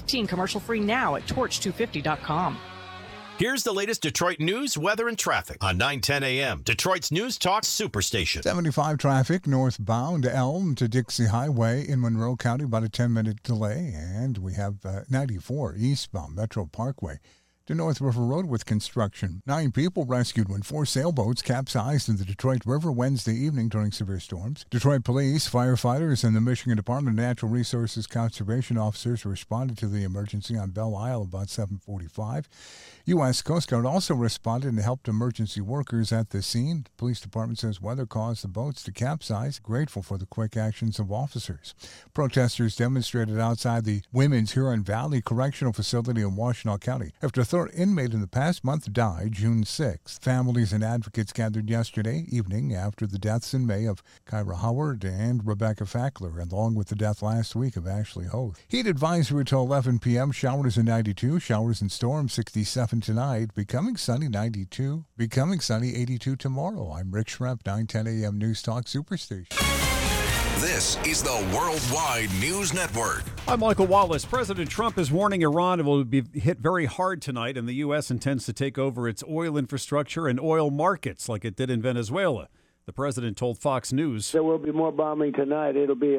2015 commercial-free now at torch250.com. Here's the latest Detroit news, weather, and traffic on 9:10 a.m. Detroit's News Talk Superstation. 75 traffic northbound Elm to Dixie Highway in Monroe County, about a 10-minute delay. And we have 94 eastbound Metro Parkway to North River Road with construction. 9 people rescued when 4 sailboats capsized in the Detroit River Wednesday evening during severe storms. Detroit police, firefighters, and the Michigan Department of Natural Resources conservation officers responded to the emergency on Belle Isle about 7:45. U.S. Coast Guard also responded and helped emergency workers at the scene. The police department says weather caused the boats to capsize. Grateful for the quick actions of officers. Protesters demonstrated outside the Women's Huron Valley Correctional Facility in Washtenaw County after a third inmate in the past month died June 6th. Families and advocates gathered yesterday evening after the deaths in May of Kyra Howard and Rebecca Fackler, along with the death last week of Ashley Hoth. Heat advisory until 11 p.m. Showers in 92, showers and storms 67 tonight, becoming sunny 92, becoming sunny 82 tomorrow. I'm Rick Schremp, 9:10 a.m. News Talk Superstation. This is the Worldwide News Network. I'm Michael Wallace. President Trump is warning Iran will be hit very hard tonight, and the U.S. intends to take over its oil infrastructure and oil markets like it did in Venezuela. The president told Fox News. There will be more bombing tonight. It'll be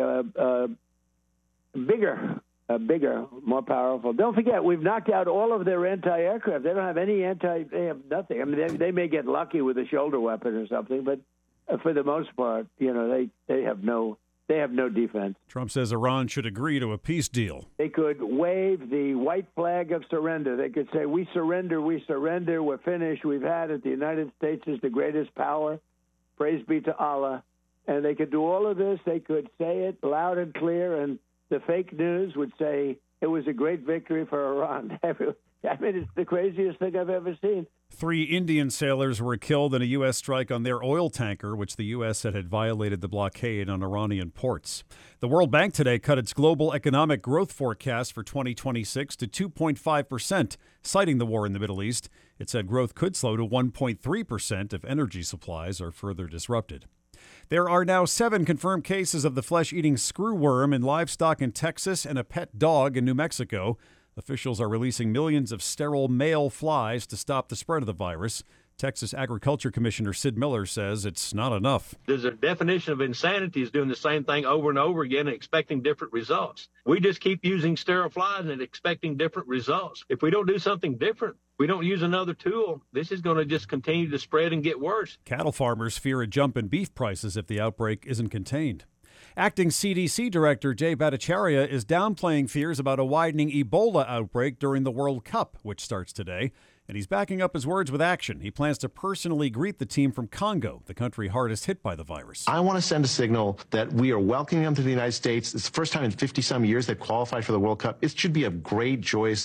bigger, more powerful. Don't forget, we've knocked out all of their anti-aircraft. They don't have any they have nothing. I mean, they may get lucky with a shoulder weapon or something, but for the most part, they have no defense. Trump says Iran should agree to a peace deal. They could wave the white flag of surrender. They could say, we surrender, we're finished, we've had it. The United States is the greatest power. Praise be to Allah. And they could do all of this. They could say it loud and clear, and the fake news would say it was a great victory for Iran. I mean, it's the craziest thing I've ever seen. 3 Indian sailors were killed in a U.S. strike on their oil tanker, which the U.S. said had violated the blockade on Iranian ports. The World Bank today cut its global economic growth forecast for 2026 to 2.5%, citing the war in the Middle East. It said growth could slow to 1.3% if energy supplies are further disrupted. There are now 7 confirmed cases of the flesh-eating screwworm in livestock in Texas and a pet dog in New Mexico. Officials are releasing millions of sterile male flies to stop the spread of the virus. Texas Agriculture Commissioner Sid Miller says it's not enough. There's a definition of insanity is doing the same thing over and over again and expecting different results. We just keep using sterile flies and expecting different results. If we don't do something different, we don't use another tool, this is going to just continue to spread and get worse. Cattle farmers fear a jump in beef prices if the outbreak isn't contained. Acting CDC Director Jay Bhattacharya is downplaying fears about a widening Ebola outbreak during the World Cup, which starts today. And he's backing up his words with action. He plans to personally greet the team from Congo, the country hardest hit by the virus. I want to send a signal that we are welcoming them to the United States. It's the first time in 50-some years they've qualified for the World Cup. It should be a great, joyous,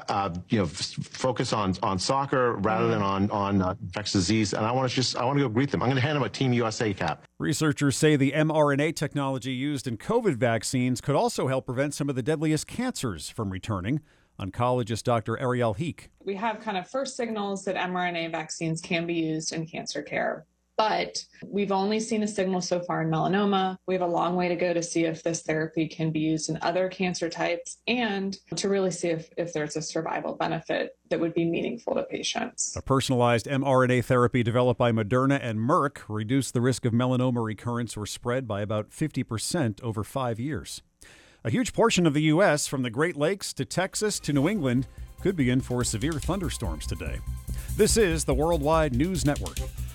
focus on soccer rather than on infectious disease. And I want to go greet them. I'm going to hand them a Team USA cap. Researchers say the mRNA technology used in COVID vaccines could also help prevent some of the deadliest cancers from returning. Oncologist Dr. Ariel Heek. We have kind of first signals that mRNA vaccines can be used in cancer care, but we've only seen a signal so far in melanoma. We have a long way to go to see if this therapy can be used in other cancer types and to really see if there's a survival benefit that would be meaningful to patients. A personalized mRNA therapy developed by Moderna and Merck reduced the risk of melanoma recurrence or spread by about 50% over 5 years. A huge portion of the U.S., from the Great Lakes to Texas to New England, could be in for severe thunderstorms today. This is the Worldwide News Network.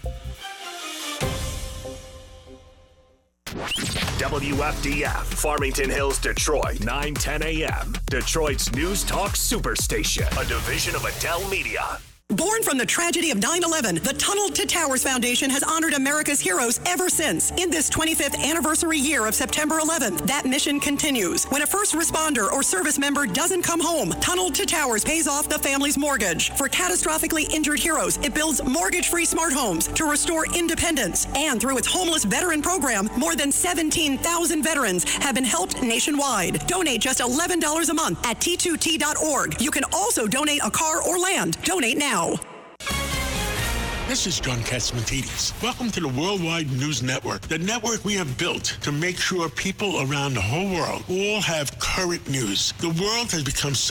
WFDF, Farmington Hills, Detroit, 9:10 a.m. Detroit's News Talk Superstation, a division of Adele Media. Born from the tragedy of 9/11, the Tunnel to Towers Foundation has honored America's heroes ever since. In this 25th anniversary year of September 11th, that mission continues. When a first responder or service member doesn't come home, Tunnel to Towers pays off the family's mortgage. For catastrophically injured heroes, it builds mortgage-free smart homes to restore independence. And through its homeless veteran program, more than 17,000 veterans have been helped nationwide. Donate just $11 a month at T2T.org. You can also donate a car or land. Donate now. This is John Catsimatidis. Welcome to the Worldwide News Network, the network we have built to make sure people around the whole world all have current news. The world has become so